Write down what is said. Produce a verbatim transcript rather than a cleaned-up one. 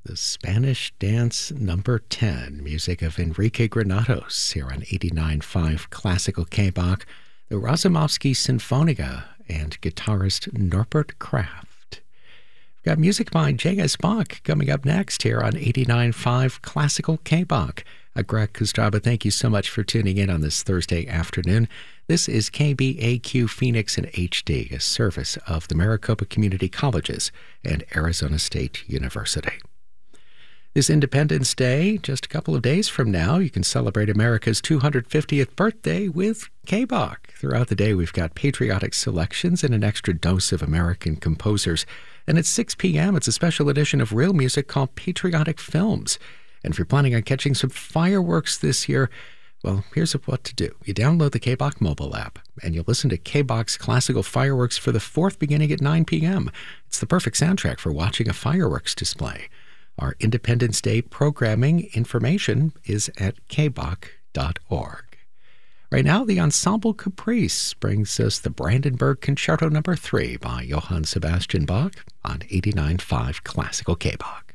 the Spanish Dance Number ten, music of Enrique Granados, here on eighty-nine point five Classical K-Bach, the Razumovsky Sinfonia, and guitarist Norbert Kraft. We've got music by J S. Bach coming up next here on eighty-nine point five Classical K-Bach. Uh, Greg Kostraba, thank you so much for tuning in on this Thursday afternoon. This is K B A Q Phoenix in H D, a service of the Maricopa Community Colleges and Arizona State University. This Independence Day, just a couple of days from now, you can celebrate America's two hundred fiftieth birthday with K-Bach. Throughout the day, we've got patriotic selections and an extra dose of American composers. And at six p.m., it's a special edition of real music called Patriotic Films. And if you're planning on catching some fireworks this year, well, here's what to do. You download the K-Bach mobile app, and you'll listen to K-Bach's classical fireworks for the fourth beginning at nine p.m. It's the perfect soundtrack for watching a fireworks display. Our Independence Day programming information is at k bach dot org. Right now, the Ensemble Caprice brings us the Brandenburg Concerto Number three by Johann Sebastian Bach on eighty-nine point five Classical K-Bach.